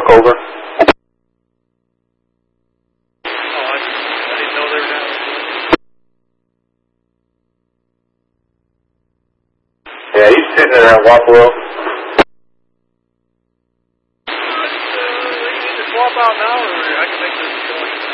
York, over. I didn't know they were down. Yeah, he's sitting there at Wapello. They need to swap out now, or I can make this going.